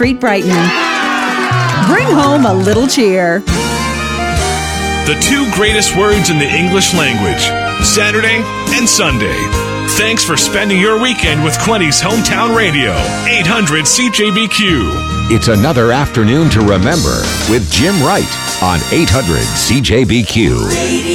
Street, Brighton. Bring home a little cheer. The two greatest words in the English language, Saturday and Sunday. Thanks for spending your weekend with Quinny's Hometown Radio, 800 CJBQ. It's another afternoon to remember with Jim Wright on 800 CJBQ.